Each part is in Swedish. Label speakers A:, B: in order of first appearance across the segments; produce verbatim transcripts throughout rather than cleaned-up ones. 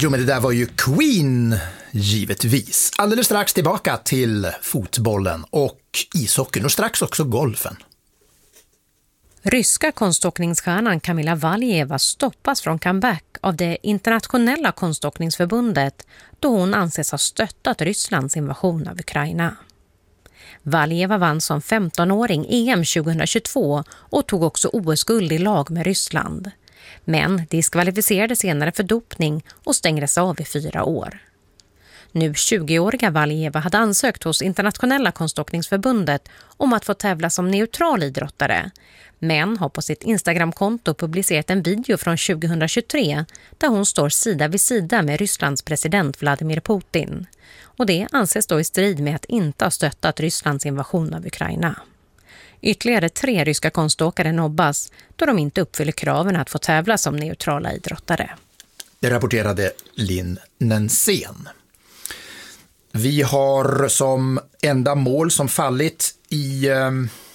A: Jo, men det där var ju Queen, givetvis. Alldeles strax tillbaka till fotbollen och ishockeyn och strax också golfen.
B: Ryska konståkningsstjärnan Kamila Valieva stoppas från comeback av det internationella konståkningsförbundet då hon anses ha stöttat Rysslands invasion av Ukraina. Valieva vann som femtonåring E M tjugohundratjugotvå och tog också O S-guld i lag med Ryssland. Men diskvalificerades senare för dopning och stängdes av i fyra år. Nu tjugoåriga Valieva hade ansökt hos internationella konståkningsförbundet om att få tävla som neutral idrottare, men har på sitt Instagramkonto publicerat en video från tjugohundratjugotre där hon står sida vid sida med Rysslands president Vladimir Putin. Och det anses då i strid med att inte ha stöttat Rysslands invasion av Ukraina. Ytterligare tre ryska konståkare nobbas då de inte uppfyller kraven att få tävla som neutrala idrottare.
A: Det rapporterade Linn Nensén. Vi har som enda mål som fallit i eh,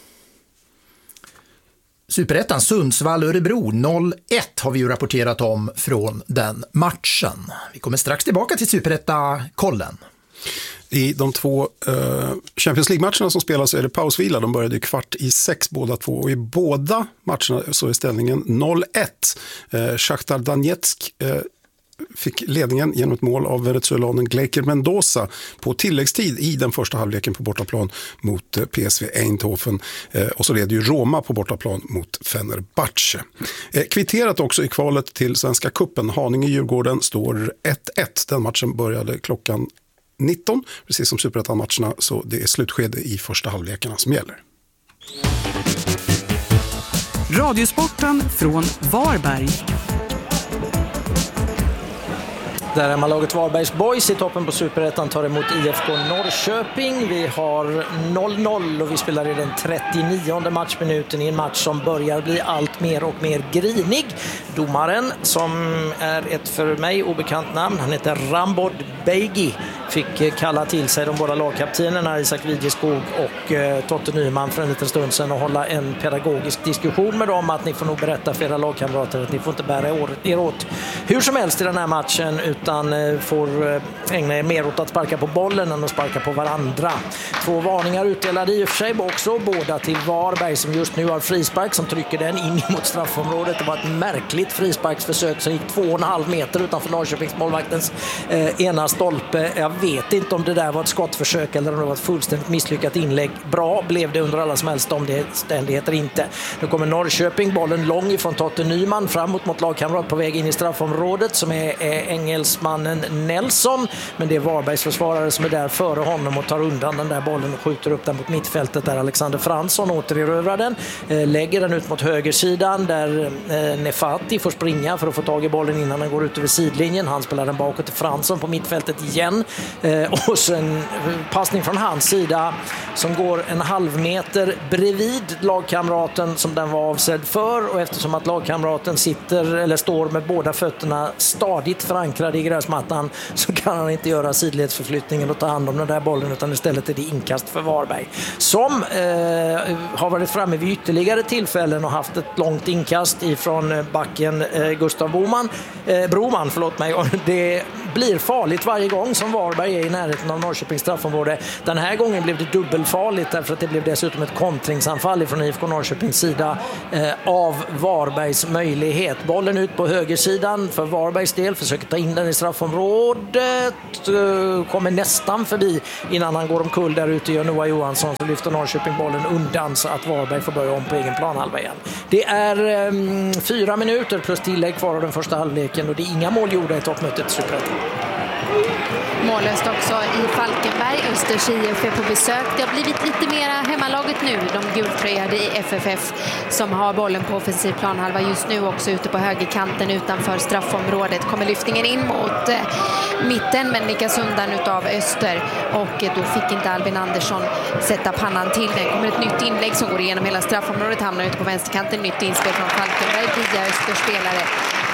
A: Superettan Sundsvall-Örebro noll ett har vi ju rapporterat om från den matchen. Vi kommer strax tillbaka till Superetta-kollen.
C: I de två uh, Champions League-matcherna som spelas är det pausvila. De började kvart i sex båda två. Och i båda matcherna så är ställningen noll ett. Uh, Shakhtar Donetsk uh, fick ledningen genom ett mål av venezuelanen Gleiker Mendoza på tilläggstid i den första halvleken på bortaplan mot P S V Eindhoven. Eh, och så leder ju Roma på bortaplan mot Fenerbahce. Eh, kvitterat också i kvalet till Svenska Cupen. Haninge-Djurgården står ett ett. Den matchen började klockan nitton, precis som Superettan-matcherna, så det är slutskede i första halvlekarna som gäller.
D: Radiosporten från Varberg.
E: Där är man laget Varbergs Boys i toppen på Superettan tar emot I F K Norrköping. Vi har noll noll och vi spelar i den trettionionde matchminuten i en match som börjar bli allt mer och mer grinig. Domaren, som är ett för mig obekant namn, han heter Rambod Beigi, fick kalla till sig de båda lagkaptenerna Isak Widjeskog och eh, Totte Nyman för en liten stund sedan och hålla en pedagogisk diskussion med dem att ni får nog berätta för era lagkamrater att ni får inte bära er åt hur som helst i den här matchen utan eh, får eh, ägna er mer åt att sparka på bollen än att sparka på varandra. Två varningar utdelade i och för sig också, båda till Varberg som just nu har frispark som trycker den in mot straffområdet. Det var ett märkligt frisparksförsök som gick två och en halv meter utanför Norrköpings målvaktens eh, ena stolpe. Jag vet inte om det där var ett skottförsök eller om det var ett fullständigt misslyckat inlägg. Bra blev det under alla som helst omständigheter inte. Nu kommer Norrköping, bollen lång ifrån Totte Nyman framåt mot lagkamrat på väg in i straffområdet som är, är engelsmannen Nelson, men det är Varbergs försvarare som är där före honom och tar undan den där bollen och skjuter upp den mot mittfältet där Alexander Fransson återerövrar den, eh, lägger den ut mot högersidan där eh, Nefati får springa för att få tag i bollen innan den går ut över sidlinjen. Han spelar den bakåt till Fransson på mittfältet igen. Eh, och så en passning från hans sida som går en halv meter bredvid lagkamraten som den var avsedd för, och eftersom att lagkamraten sitter eller står med båda fötterna stadigt förankrade i gräsmattan så kan han inte göra sidledsförflyttningen och ta hand om den där bollen utan istället är det inkast för Varberg som eh, har varit framme vid ytterligare tillfällen och haft ett långt inkast ifrån backen eh, Gustav Boman, eh, Broman förlåt mig, och det blir farligt varje gång som Varberg är i närheten av Norrköpings straffområde. Den här gången blev det dubbelfarligt därför att det blev dessutom ett kontringsanfall från I F K Norrköpings sida eh, av Varbergs möjlighet. Bollen ut på högersidan för Varbergs del, försöker ta in den i straffområdet, eh, kommer nästan förbi innan han går omkull där ute, gör Noah Johansson, så lyfter Norrköping bollen undan så att Varberg får börja om på egen planhalva igen. Det är eh, fyra minuter plus tillägg kvar av den första halvleken och det är inga mål gjorda i toppmötet Superettan.
F: Mållöst också i Falkenberg. Östers I F är på besök. Det har blivit lite mera hemmalaget nu. De gultröjade i F F F som har bollen på offensiv planhalva just nu också ute på högerkanten utanför straffområdet. Kommer lyftningen in mot eh, mitten men nickas undan utav Öster. Och eh, då fick inte Albin Andersson sätta pannan till den. Kommer ett nytt inlägg som går igenom hela straffområdet. Hamnar ute på vänsterkanten. Nytt inspel från Falkenberg via Östers spelare.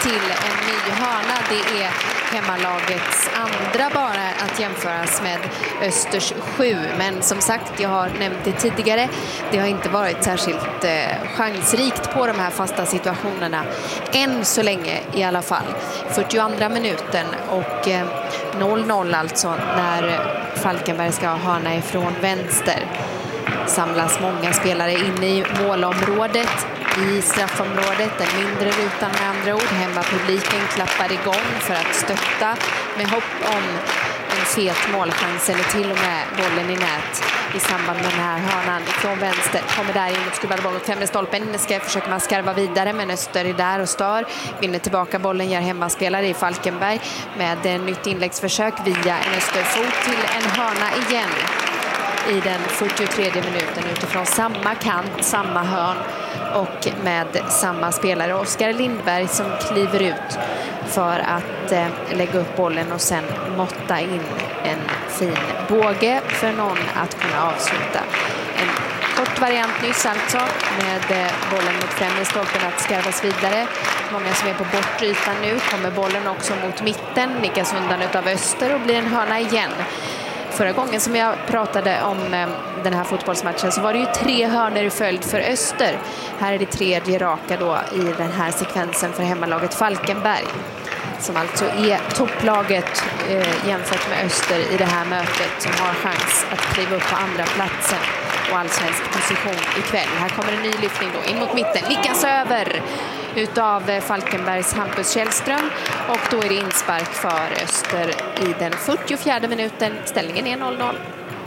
F: till en ny hörna. Det är hemmalagets andra bara att jämföras med Östers sju. Men som sagt, jag har nämnt det tidigare, det har inte varit särskilt eh, chansrikt på de här fasta situationerna. Än så länge i alla fall. fyrtioandra minuten och eh, noll noll alltså när Falkenberg ska ha hörna ifrån vänster. Samlas många spelare inne i målområdet, i straffområdet, den mindre rutan med andra ord. Hemmapubliken klappar igång för att stötta med hopp om en fet målchans eller till och med bollen i nät i samband med den här hörnan från vänster. Kommer där in och skruvar boll mot främre stolpen. Ska försöka man skarva vidare, men Öster är där och stör. Vinner tillbaka bollen, gör hemmaspelare i Falkenberg med en nytt inläggsförsök via en Österfot till en hörna igen i den fyrtiotredje minuten utifrån samma kant, samma hörn och med samma spelare, Oskar Lindberg, som kliver ut för att eh, lägga upp bollen och sen måtta in en fin båge för någon att kunna avsluta. En kort variant nyss alltså med eh, bollen mot främre stolpen att skarvas vidare. Många som är på bortre ytan nu, kommer bollen också mot mitten, nickas undan utav Öster och blir en hörna igen. Förra gången som jag pratade om eh, den här fotbollsmatchen så var det ju tre hörnor i följd för Öster. Här är det tredje raka då i den här sekvensen för hemmalaget Falkenberg, som alltså är topplaget eh, jämfört med Öster i det här mötet, som har chans att kliva upp på andra platsen och allsvensk position ikväll. Här kommer en ny lyftning då in mot mitten, nickas över utav Falkenbergs Hampus Källström, och då är det inspark för Öster i den fyrtiofjärde minuten. Ställningen är noll noll.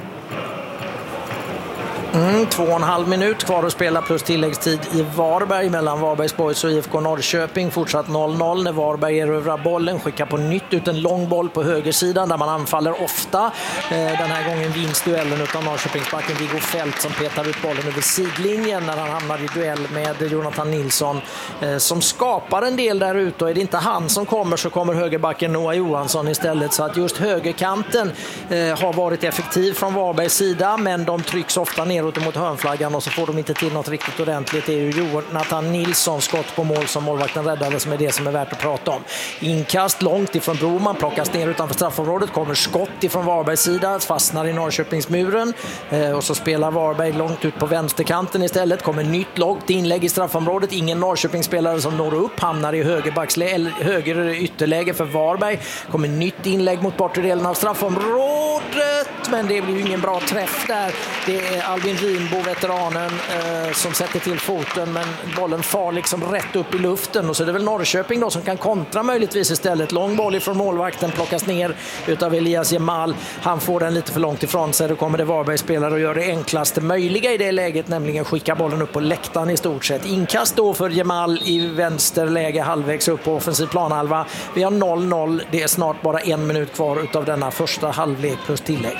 E: Mm, två och en halv minut kvar att spela plus tilläggstid i Varberg mellan Varbergs Boys och I F K Norrköping. Fortsatt noll noll när Varberg erövrar bollen, skickar på nytt ut en lång boll på högersidan där man anfaller ofta. Eh, den här gången vinns duellen utan Norrköpingsbacken Viggo Fält som petar ut bollen över sidlinjen när han hamnar i duell med Jonathan Nilsson eh, som skapar en del där ute, och är det inte han som kommer så kommer högerbacken Noah Johansson istället, så att just högerkanten eh, har varit effektiv från Varbergs sida, men de trycks ofta ner mot hörnflaggan och så får de inte till något riktigt ordentligt. Det är ju Jonathan Nilsson skott på mål som målvakten räddade som är det som är värt att prata om. Inkast långt ifrån Broman, plockas ner utanför straffområdet, kommer skott ifrån Varbergs sida, fastnar i Norrköpingsmuren eh, och så spelar Varberg långt ut på vänsterkanten istället, kommer nytt långt inlägg i straffområdet, ingen Norrköpingsspelare som når upp, hamnar i högerbacksläge, höger ytterläge för Varberg, kommer nytt inlägg mot bortre delen av straffområdet, men det blir ju ingen bra träff där. Det är Albin Rinbo, veteranen, eh, som sätter till foten, men bollen far liksom rätt upp i luften, och så är det väl Norrköping då som kan kontra möjligtvis istället. Lång boll ifrån målvakten, plockas ner utav Elias Jemal. Han får den lite för långt ifrån sig. Då kommer det Varbergs spelare och gör det enklaste möjliga i det läget, nämligen skicka bollen upp på läktaren i stort sett. Inkast då för Jemal i vänsterläge halvvägs upp på offensiv planhalva. Vi har noll noll. Det är snart bara en minut kvar utav denna första halvlek plus tillägg.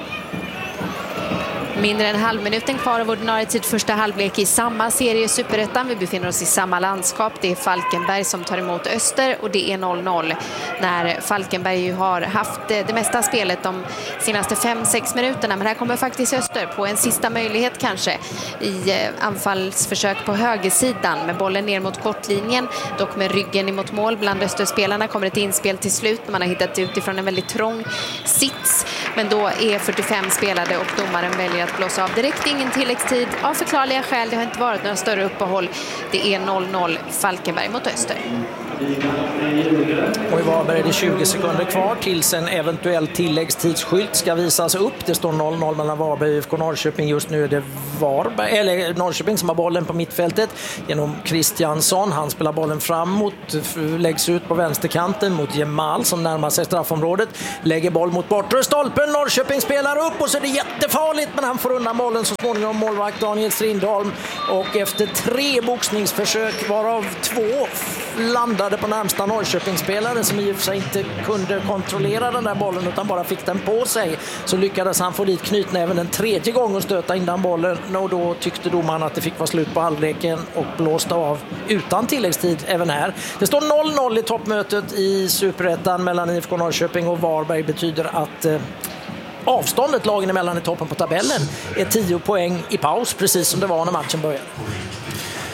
F: Mindre än halvminuten kvar av ordinarie tid första halvlek i samma serie Superettan. Vi befinner oss i samma landskap. Det är Falkenberg som tar emot Öster och det är noll noll. När Falkenberg ju har haft det mesta spelet de senaste fem sex minuterna. Men här kommer faktiskt Öster på en sista möjlighet kanske i anfallsförsök på högersidan med bollen ner mot kortlinjen. Dock med ryggen emot mål bland Österspelarna kommer ett inspel till slut. Man har hittat utifrån en väldigt trång sits. Men då är fyrtiofem spelade och domaren väljer att blåsa av direkt. Ingen tilläggstid av förklarliga skäl. Det har inte varit några större uppehåll. Det är noll noll Falkenberg mot Öster.
E: Och i Varberg är det tjugo sekunder kvar tills en eventuell tilläggstidsskylt ska visas upp. Det står noll noll mellan Varberg och I F K Norrköping. Just nu är det Varberg, eller Norrköping som har bollen på mittfältet genom Christiansson. Han spelar bollen framåt, läggs ut på vänsterkanten mot Jemal som närmar sig straffområdet. Lägger boll mot bortre stolpen. Norrköping spelar upp och så är det jättefarligt, men han får undan bollen så småningom, målvakt Daniel Strindholm. Och efter tre boxningsförsök, varav två landade på närmsta Norrköpingsspelare som i och för sig inte kunde kontrollera den där bollen utan bara fick den på sig, så lyckades han få dit knytnäven en tredje gång och stöta in den bollen, och då tyckte domaren att det fick vara slut på halvleken och blåste av utan tilläggstid även här. Det står noll noll i toppmötet i Superettan mellan I F K Norrköping och Varberg. Betyder att eh, avståndet lagen emellan i toppen på tabellen är tio poäng i paus, precis som det var när matchen började.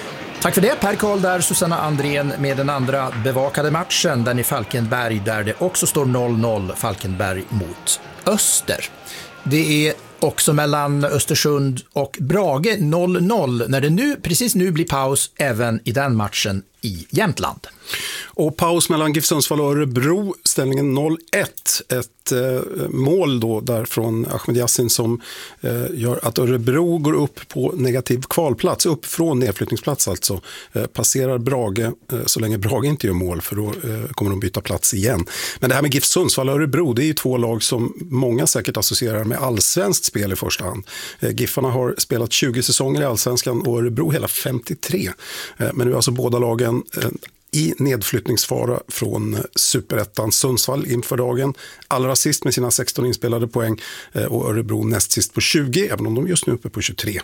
A: Tack för det, Per Karl där, Susanna Andrén med den andra bevakade matchen, den i Falkenberg där det också står noll noll, Falkenberg mot Öster. Det är också mellan Östersund och Brage noll noll när det nu, precis nu blir paus även i den matchen i Jämtland.
C: Och paus mellan GIF Sundsvall och Örebro, ställningen noll ett. Ett eh, mål då där från Ahmed Yassin som eh, gör att Örebro går upp på negativ kvalplats, upp från nedflyttningsplats alltså. Eh, passerar Brage eh, så länge Brage inte gör mål, för då eh, kommer de byta plats igen. Men det här med GIF Sundsvall och Örebro, det är ju två lag som många säkert associerar med allsvenskt spel i första hand. Eh, Giffarna har spelat tjugo säsonger i allsvenskan och Örebro hela femtiotre. Eh, men nu är alltså båda lagen eh, i nedflyttningsfara från Superettan. Sundsvall inför dagen allra sist med sina sexton inspelade poäng och Örebro näst sist på tjugo, även om de just nu är uppe på tjugotre.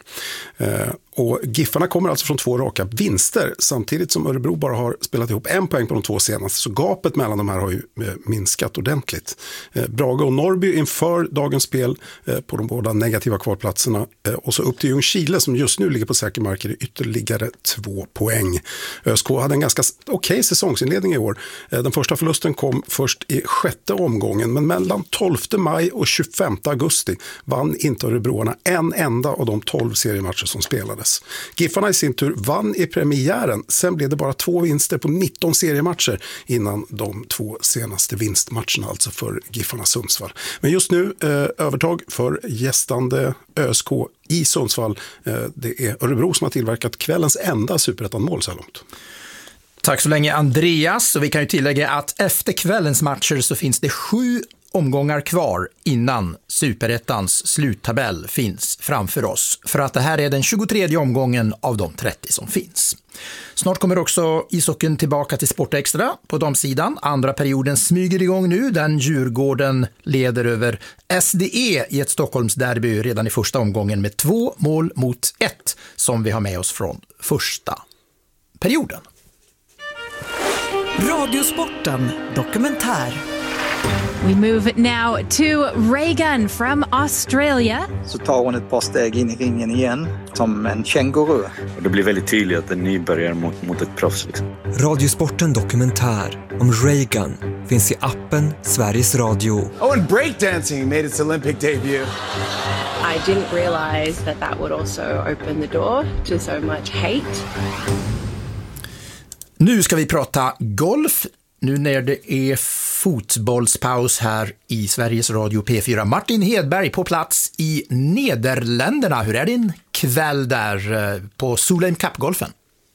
C: Och Giffarna kommer alltså från två raka vinster samtidigt som Örebro bara har spelat ihop en poäng på de två senaste, så gapet mellan de här har ju minskat ordentligt. Brage och Norrby inför dagens spel på de båda negativa kvalplatserna och så upp till Ljungskile som just nu ligger på säker mark i ytterligare två poäng. ÖSK hade en ganska okej säsongsinledning i år. Den första förlusten kom först i sjätte omgången, men mellan tolfte maj och tjugofemte augusti vann inte Örebroarna en enda av de tolv seriematcher som spelades. Giffarna i sin tur vann i premiären, sen blev det bara två vinster på nitton seriematcher innan de två senaste vinstmatcherna, alltså för Giffarna Sundsvall. Men just nu eh, övertag för gästande ÖSK i Sundsvall. Eh, det är Örebro som har tillverkat kvällens enda superettan-mål så här långt.
A: Tack så länge Andreas, och vi kan ju tillägga att efter kvällens matcher så finns det sju omgångar kvar innan Superettans sluttabell finns framför oss, för att det här är den tjugotredje omgången av de trettio som finns. Snart kommer också ishockeyn tillbaka till Sportextra på damsidan. Andra perioden smyger igång nu, den Djurgården leder över S D E i ett Stockholmsderby redan i första omgången med två mål mot ett som vi har med oss från första perioden.
D: Radiosporten dokumentär.
G: We move now to Reagan from Australia.
H: Så tar hon ett par steg in i ringen igen, som en känguru.
I: Och det blir väldigt tydligt att en nybörjare mot, mot ett proffs. Liksom.
J: Radiosporten dokumentär om Reagan finns i appen Sveriges Radio.
K: Oh, and breakdancing made its Olympic debut.
L: I didn't realize that that would also open the door to so much hate.
A: Nu ska vi prata golf. Nu när det är fotbollspaus här i Sveriges Radio P fyra. Martin Hedberg på plats i Nederländerna. Hur är din kväll där på Solheim Cup-golfen?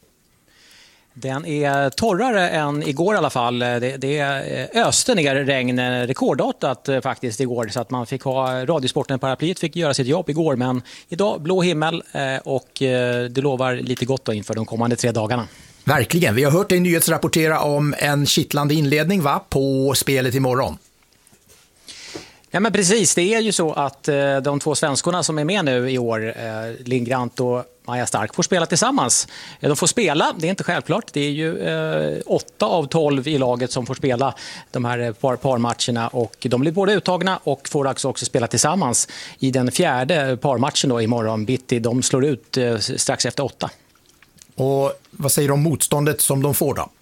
M: Den är torrare än igår i alla fall. Det, det öste ner regn rekorddatat faktiskt igår, så att man fick ha Radiosporten paraplyet fick göra sitt jobb igår, men idag blå himmel och det lovar lite gott då inför de kommande tre dagarna.
A: Verkligen. Vi har hört dig nyhetsrapportera om en kittlande inledning va, på spelet imorgon.
M: Ja, men precis, det är ju så att eh, de två svenskorna som är med nu i år, eh, Lindgrant och Maja Stark, får spela tillsammans. Eh, de får spela, det är inte självklart. Det är ju eh, åtta av tolv i laget som får spela de här par, parmatcherna, och de blir både uttagna och får också, också spela tillsammans i den fjärde parmatchen då imorgon bitti. De slår ut eh, strax efter åtta.
A: Och vad säger du om motståndet som de får då?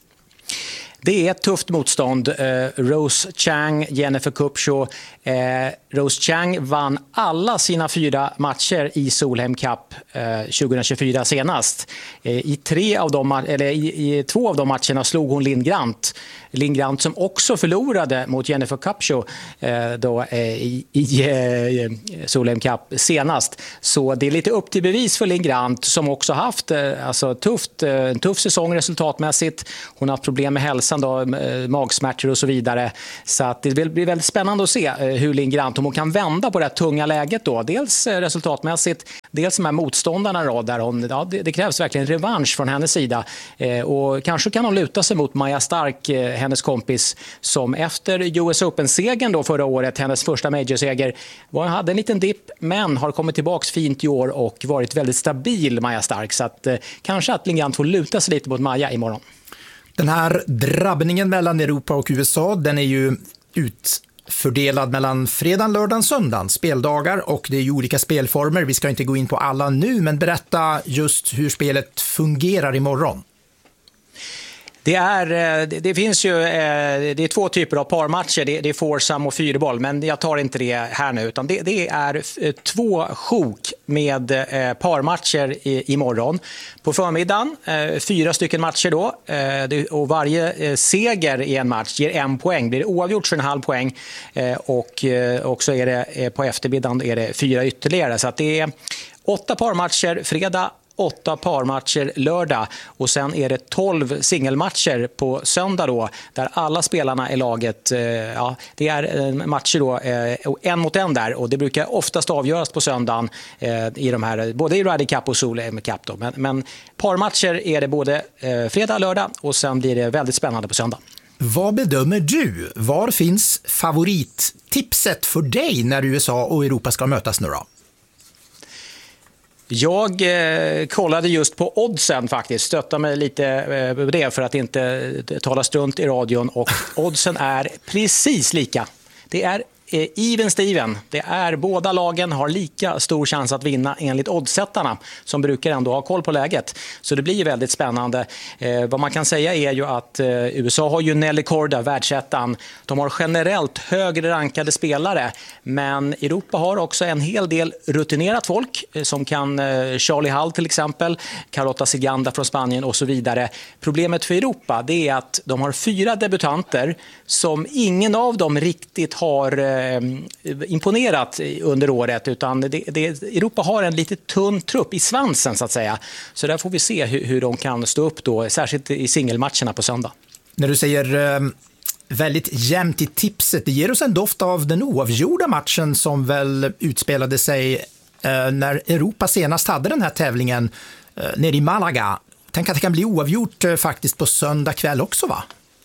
M: Det är ett tufft motstånd. Eh, Rose Chang, Jennifer Kupcho. Eh, Rose Chang vann alla sina fyra matcher i Solheim Cup eh, tjugohundratjugofyra senast. Eh, i, tre av dem, eller i, I två av de matcherna slog hon Lindgrant. Lindgrant som också förlorade mot Jennifer Kupcho eh, då, eh, i, i eh, Solheim Cup senast. Så det är lite upp till bevis för Lindgrant, som också haft eh, alltså, tufft, eh, en tuff säsong resultatmässigt. Hon har haft problem med hälsan, då, magsmärtor och så vidare. Så att det blir väldigt spännande att se hur Lindgrant, om hon kan vända på det här tunga läget då. Dels resultatmässigt, dels de här motståndarna då, där hon, ja, det, det krävs verkligen revansch från hennes sida. Eh, och kanske kan hon luta sig mot Maja Stark, eh, hennes kompis, som efter U S Open-segern då förra året, hennes första major-seger, var, hade en liten dipp, men har kommit tillbaks fint i år och varit väldigt stabil, Maja Stark. Så att eh, kanske att Lindgrant får luta sig lite mot Maja imorgon.
A: Den här drabbningen mellan Europa och U S A, den är ju ut fördelad mellan fredagen, lördagen, söndagen, speldagar, och det är ju olika spelformer. Vi ska inte gå in på alla nu, men berätta just hur spelet fungerar imorgon.
M: Det, är, det, det finns ju det är två typer av parmatcher. Det, det är foursome och fyrboll, men jag tar inte det här nu. Utan det, det är två sjok med parmatcher i, imorgon. På förmiddagen, fyra stycken matcher då. Och varje seger i en match ger en poäng. Blir det oavgjort så en halv poäng. Och också är det på eftermiddagen är det fyra ytterligare. Så att det är åtta parmatcher fredag, åtta parmatcher lördag, och sen är det tolv singelmatcher på söndag då, där alla spelarna i laget, ja, det är matcher då en mot en där, och det brukar oftast avgöras på söndagen i de här, både i Ryder Cup och Solheim Cup då. Men, men parmatcher är det både fredag, lördag, och sen blir det väldigt spännande på söndag.
A: Vad bedömer du? Var finns favorittipset för dig när U S A och Europa ska mötas nu då?
M: Jag eh, kollade just på oddsen faktiskt, stötta mig lite eh, på det för att inte tala strunt i radion, och oddsen är precis lika. Det är eh, even Steven. Det är båda lagen har lika stor chans att vinna enligt oddsättarna, som brukar ändå ha koll på läget. Så det blir väldigt spännande. Eh, vad man kan säga är ju att eh, U S A har ju Nelly Korda, världsettan. De har generellt högre rankade spelare, men Europa har också en hel del rutinerat folk eh, som kan eh, Charlie Hull till exempel, Carlota Ciganda från Spanien och så vidare. Problemet för Europa, det är att de har fyra debutanter som ingen av dem riktigt har eh, imponerat under året, utan det, det, Europa har en lite tunn trupp i svansen så att säga. Så där får vi se hur, hur de kan stå upp då, särskilt i singelmatcherna på söndag.
A: När du säger eh, väldigt jämnt i tipset, det ger oss en doft av den oavgjorda matchen som väl utspelade sig eh, när Europa senast hade den här tävlingen eh, nere i Malaga. Tänk att det kan bli oavgjort eh, faktiskt på söndag kväll också, va?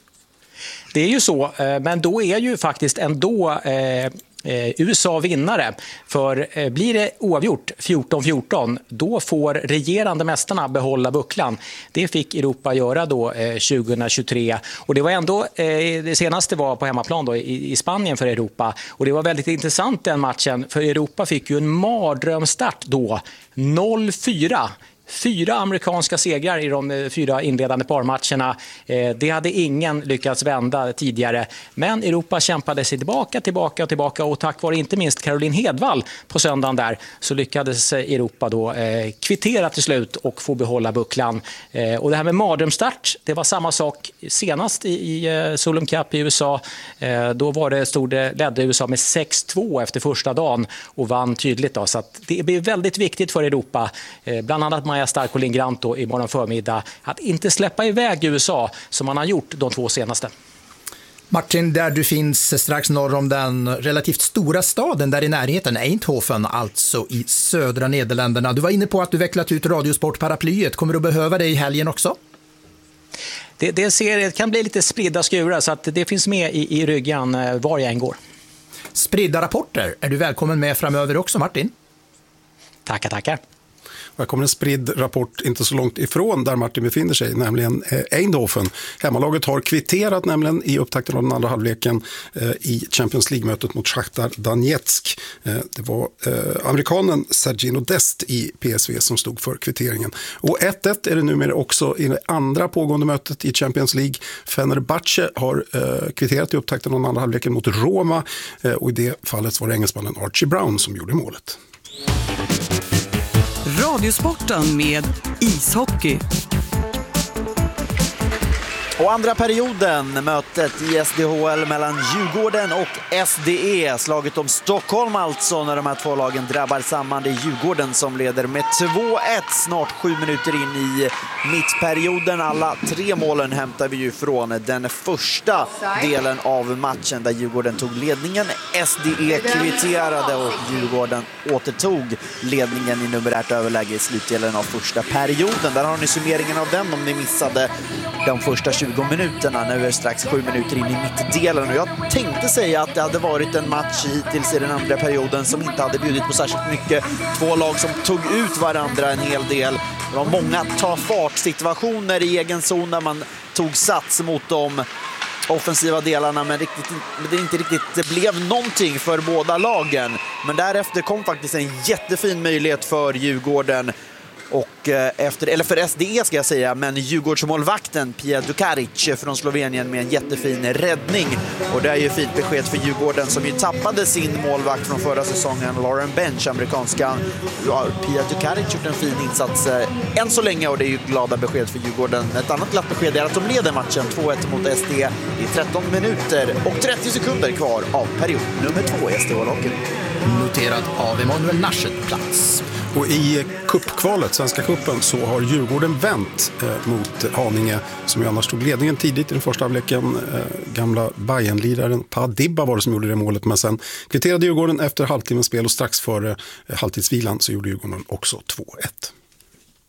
M: Det är ju så, men då är ju faktiskt ändå eh, U S A vinnare. För eh, blir det oavgjort fjorton fjorton, då får regerande mästarna behålla bucklan. Det fick Europa göra då eh, tjugohundratjugotre. Och det var ändå, eh, det senaste var på hemmaplan då, i, i Spanien för Europa. Och det var väldigt intressant den matchen, för Europa fick ju en mardrömstart då, noll fyra. Fyra amerikanska segrar i de fyra inledande parmatcherna. Det hade ingen lyckats vända tidigare. Men Europa kämpade sig tillbaka, tillbaka och tillbaka. Och tack vare inte minst Caroline Hedvall på söndagen där, så lyckades Europa då kvittera till slut och få behålla bucklan. Och det här med mardrömstart, det var samma sak senast i Solheim Cup i U S A. Då var det, stod det, ledde U S A med sex två efter första dagen och vann tydligt då. Så att det blir väldigt viktigt för Europa, bland annat Maja Stark och Lingrant då i morgon förmiddag, att inte släppa iväg U S A som man har gjort de två senaste.
A: Martin, där du finns strax norr om den relativt stora staden där i närheten, Eindhoven, alltså i södra Nederländerna. Du var inne på att du vecklat ut Radiosport-paraplyet. Kommer du behöva det i helgen också?
M: Det, det, ser, det kan bli lite spridda skurar, så att det finns med i, i ryggen var jag än går.
A: Spridda rapporter är du välkommen med framöver också, Martin.
M: Tackar, tackar.
C: Här kommer en spridd rapport inte så långt ifrån där Martin befinner sig, nämligen Eindhoven. Hemmalaget har kvitterat nämligen i upptakten av den andra halvleken i Champions League-mötet mot Shakhtar Donetsk. Det var amerikanen Sergino Dest i P S V som stod för kvitteringen. Och ett ett är det numera också i det andra pågående mötet i Champions League. Fenerbahce har kvitterat i upptakten av den andra halvleken mot Roma, och i det fallet var det engelsmannen Archie Brown som gjorde målet.
D: Radiosporten med ishockey.
N: Och andra perioden, mötet i S D H L mellan Djurgården och S D E. Slaget om Stockholm alltså, när de här två lagen drabbar samman. Det är Djurgården som leder med två ett, snart sju minuter in i mittperioden. Alla tre målen hämtar vi ju från den första delen av matchen där Djurgården tog ledningen. S D E kvitterade och Djurgården återtog ledningen i numerärt överläge i slutdelen av första perioden. Där har ni summeringen av den om ni missade de första tjugo minuterna. Nu är det strax sju minuter in i mittdelen, och jag tänkte säga att det hade varit en match hittills i den andra perioden som inte hade bjudit på särskilt mycket. Två lag som tog ut varandra en hel del. Det var många ta fart situationer i egen zon där man tog sats mot dem. offensiva delarna, men riktigt, det inte riktigt blev någonting för båda lagen. Men därefter kom faktiskt en jättefin möjlighet för Djurgården. Och efter, eller för S D E ska jag säga, men Djurgårdsmålvakten Pia Dukaric från Slovenien med en jättefin räddning. Och det är ju fint besked för Djurgården som ju tappade sin målvakt från förra säsongen, Lauren Bench, amerikanska. Ja, Pia Dukaric gjort en fin insats eh, än så länge, och det är ju glada besked för Djurgården. Ett annat glatt besked är att de leder matchen två ett mot S D E i tretton minuter och trettio sekunder kvar av period nummer två i S D H-lagen.
A: Noterad av Emanuel Naschet plats.
C: Och i kuppkvalet, Svenska kuppen, så har Djurgården vänt eh, mot Haninge, som ju annars tog ledningen tidigt i den första avleken. Eh, gamla Bayern-liraren Padibba var det som gjorde det målet, men sen kvitterade Djurgården efter halvtimmens spel, och strax före eh, halvtidsvilan så gjorde Djurgården också två ett.